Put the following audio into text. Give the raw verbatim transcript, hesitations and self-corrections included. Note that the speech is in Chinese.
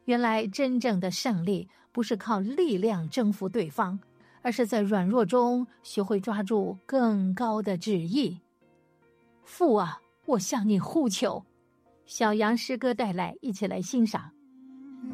原来真正的胜利不是靠力量征服对方，而是在软弱中学会抓住更高的旨意。父啊，我向你呼求。小杨诗歌带来，一起来欣赏。